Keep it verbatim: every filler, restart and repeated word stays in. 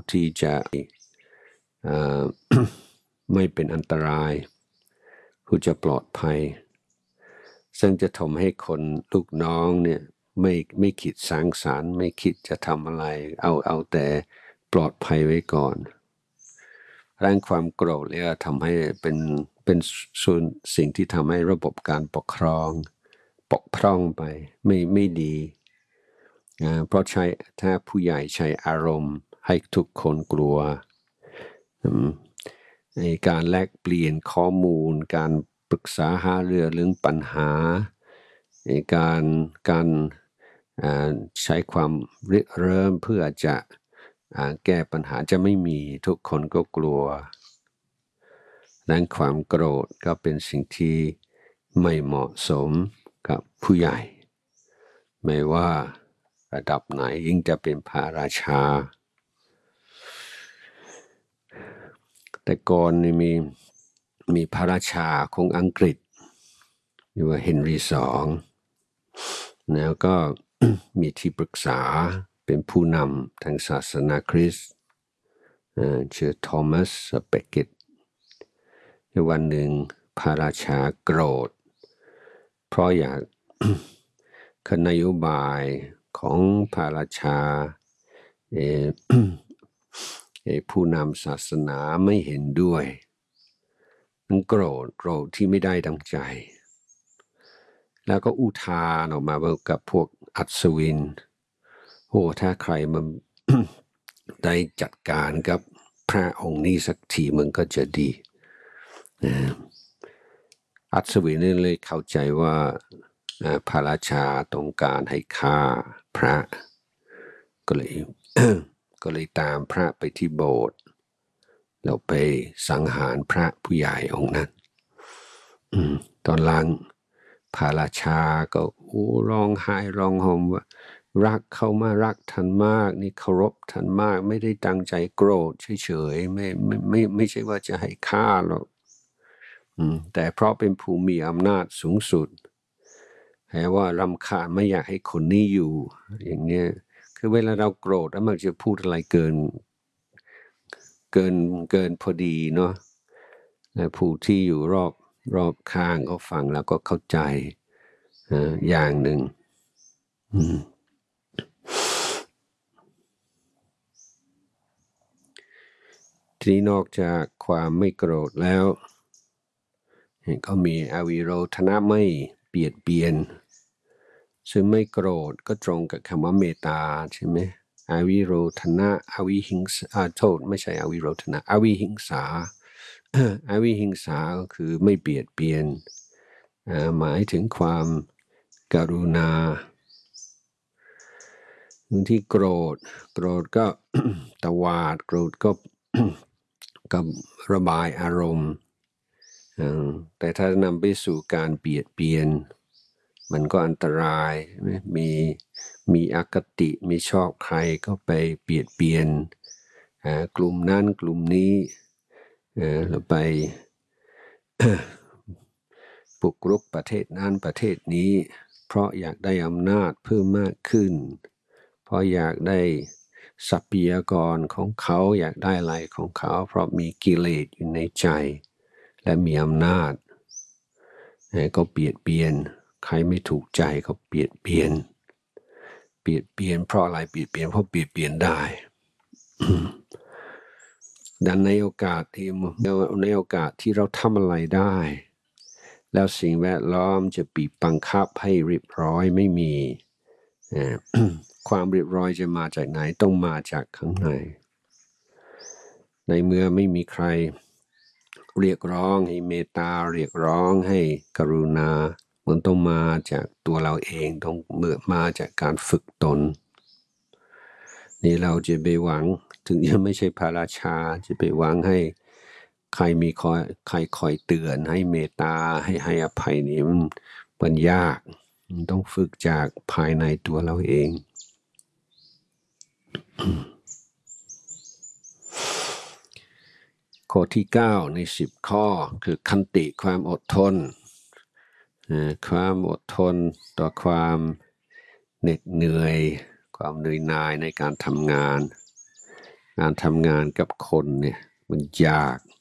ที่จะไม่เป็นอันตรายผู้จะปลอดภัยซึ่งจะทำให้คนลูกน้องเนี่ยไม่ไม่คิดสร้างสรรค์ไม่คิดจะทำอะไรเอาเอาแต่ปลอดภัยไว้ก่อนแรงความโกรธเนี่ยทำให้เป็นเป็นส่วนสิ่งที่ทำให้ระบบการปกครองปกพร่องไปไม่ไม่ดีนะเพราะใช้ถ้าผู้ใหญ่ใช้อารมณ์ให้ทุกคนกลัวในการแลกเปลี่ยนข้อมูลการปรึกษาหารือเรื่องปัญหาในการการใช้ความริเริ่มเพื่อจะแก้ปัญหาจะไม่มีทุกคนก็กลัวดังความโกรธก็เป็นสิ่งที่ไม่เหมาะสมกับผู้ใหญ่ไม่ว่าระดับไหนยิ่งจะเป็นพระราชาแต่ก่อนนี่มีมีพระราชาของอังกฤษชื่อว่าเฮนรี่สองแล้วก็ มีที่ปรึกษาเป็นผู้นำทางศาสนาคริสต์ชื่อทอมัสเบเกตวันหนึ่งพระราชาโกรธเพราะอยาก นโยบายของพระราชา เอ ผู้นำศาสนาไม่เห็นด้วยมันโกรธโกรธที่ไม่ได้ดังใจแล้วก็อุทานออกมากับพวกอัศวินโอ้ถ้าใครมัน ได้จัดการกับพระองค์นี้สักทีมันก็จะดีอัศวินเลยเข้าใจว่าพระราชาต้องการให้ฆ่าพระก็เลย ก็เลยตามพระไปที่โบสถ์แล้วไปสังหารพระผู้ใหญ่องค์นั้นตอนหลังพระราชาก็โอ้ร้องไห้ร้องห่มว่ารักเขามารักท่านมากนี่เคารพท่านมากไม่ได้ตั้งใจโกรธเฉยๆไม่ไม่ไม่ไม่ใช่ว่าจะให้ฆ่าหรอกแต่เพราะเป็นผู้มีอำนาจสูงสุดแปลว่ารำคาญไม่อยากให้คนนี้อยู่อย่างเนี้ยคือเวลาเราโกรธแล้วมันจะพูดอะไรเกินเกินเกินพอดีเนาะและผู้ที่อยู่รอบรอบข้างก็ฟังแล้วก็เข้าใจอย่างหนึ่งทีนี้นอกจากความไม่โกรธแล้วก็มีอวิโรธนะไม่เบียดเบียนซึ่งไม่โกรธก็ตรงกับคำว่าเมตตาใช่ไหมอวิโรธนะอวิหิงสาโทษไม่ใช่อวิโรธนะอวิหิงสาอวิหิงสาก็คือไม่เบียดเบียนหมายถึงความกรุณาที่โกรธโกรธก็ ตวาดโกรธก็ กับระบายอารมณ์แต่ถ้านำไปสู่การเบียดเบียนมันก็อันตรายมีมีอคติไม่ชอบใครก็ไปเบียดเบียนกลุ่มนั้นกลุ่มนี้แล้วไป บุกรุกประเทศนั้นประเทศนี้เพราะอยากได้อำนาจเพิ่มมากขึ้นเพราะอยากได้ทรัพยากรของเขาอยากได้อะไรของเขาเพราะมีกิเลสอยู่ในใจและมีอำนาจก็เบียดเบียนใครไม่ถูกใจก็เบียดเบียนเบียดเบียนเพราะอะไรเบียดเบียนเพราะเบียดเบียนได้ ดังในโอกาสที่ในโอกาสที่เราทำอะไรได้แล้วสิ่งแวดล้อมจะบีบบังคับให้เรียบร้อยไม่มี ความเรียบร้อยจะมาจากไหนต้องมาจากข้างในในเมื่อไม่มีใครเรียกร้องให้เมตตาเรียกร้องให้กรุณามันต้องมาจากตัวเราเองต้องเมื่อมาจากการฝึกตนนี่เราจะไปหวังถึงยังไม่ใช่พระราชาจะไปหวังให้ใครมีคอยใครคอยเตือนให้เมตตาให้ให้อภัยนี่มันมันยากมันต้องฝึกจากภายในตัวเราเองข้อที่เก้าในสิบข้อคือขันติความอดทนความอดทนต่อความเหน็ดเหนื่อยความเหนื่อยหน่ายในการทำงานการทำงานกับคนเนี่ยมันยาก